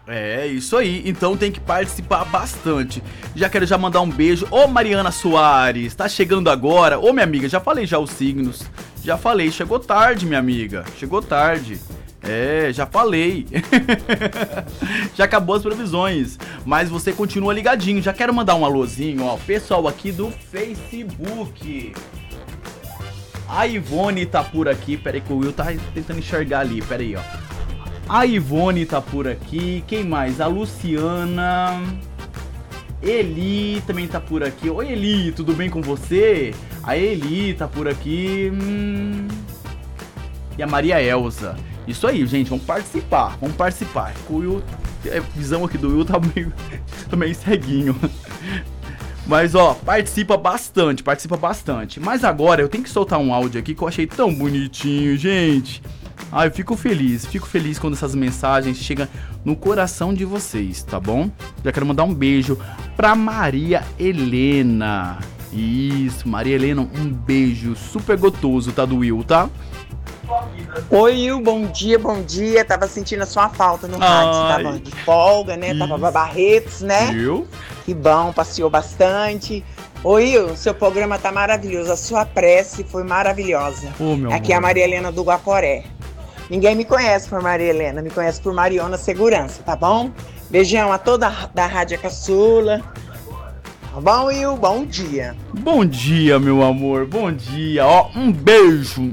É, isso aí. Então tem que participar bastante. Já quero já mandar um beijo. Ô, Mariana Soares, tá chegando agora. Ô, minha amiga, já falei já os signos. Já falei, chegou tarde, minha amiga. Chegou tarde. É, já falei. Já acabou as previsões. Mas você continua ligadinho. Já quero mandar um alôzinho, ó. Pessoal aqui do Facebook. A Ivone tá por aqui. Pera aí que o Will tá tentando enxergar ali. Pera aí, ó. A Ivone tá por aqui. Quem mais? A Luciana. Eli também tá por aqui. Oi, Eli, tudo bem com você? A Eli tá por aqui. E a Maria Elza. Isso aí, gente, vamos participar. Vamos participar. O Will, a visão aqui do Will tá meio ceguinho. Mas, ó, participa bastante, participa bastante. Mas agora eu tenho que soltar um áudio aqui que eu achei tão bonitinho, gente. Ah, eu fico feliz quando essas mensagens chegam no coração de vocês, tá bom? Já quero mandar um beijo pra Maria Helena. Isso, Maria Helena, um beijo super gostoso, tá, do Will, tá? Oi, Will, bom dia, bom dia. Tava sentindo a sua falta no rádio, você tava de folga, né? Isso. Tava pra Barretos, né? Viu? Que bom, passeou bastante. Oi, Will, seu programa tá maravilhoso, a sua prece foi maravilhosa. Aqui é a Maria Helena do Guaporé. Ninguém me conhece por Maria Helena, me conhece por Mariona Segurança, tá bom? Beijão a toda da Rádio Caçula. Tá bom, Will? Bom dia. Bom dia, meu amor, bom dia. Ó, um beijo.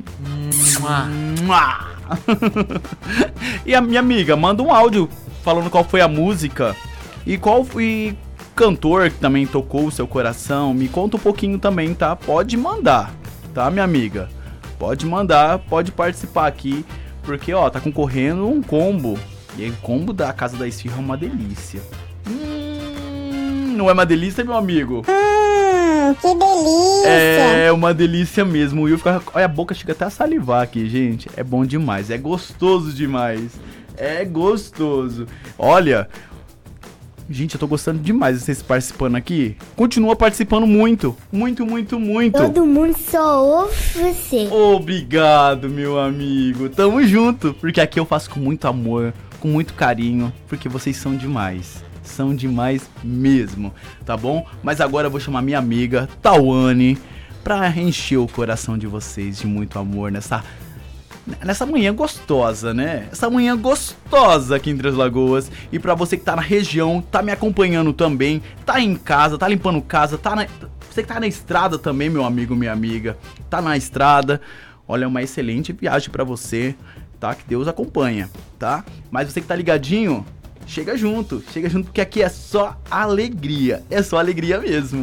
E a minha amiga, manda um áudio falando qual foi a música e qual foi cantor que também tocou o seu coração. Me conta um pouquinho também, tá? Pode mandar, tá, minha amiga? Pode mandar, pode participar aqui. Porque, ó, tá concorrendo um combo. E aí, o combo da Casa da Esfirra é uma delícia. Não é uma delícia, meu amigo? Que delícia! É uma delícia mesmo. O Will fica... Olha, a boca chega até a salivar aqui, gente. É bom demais, é gostoso demais. É gostoso. Olha... Gente, eu tô gostando demais de vocês participando aqui. Continua participando muito. Muito, muito, muito. Todo mundo só ouve você. Obrigado, meu amigo. Tamo junto. Porque aqui eu faço com muito amor, com muito carinho. Porque vocês são demais. São demais mesmo, tá bom? Mas agora eu vou chamar minha amiga, Tawane, pra encher o coração de vocês de muito amor nessa manhã gostosa, né? Essa manhã gostosa aqui em Três Lagoas. E pra você que tá na região, tá me acompanhando também, tá em casa, tá limpando casa, você que tá na estrada também, meu amigo, minha amiga, tá na estrada. Olha, uma excelente viagem pra você, tá? Que Deus acompanha, tá? Mas você que tá ligadinho, chega junto, porque aqui é só alegria mesmo.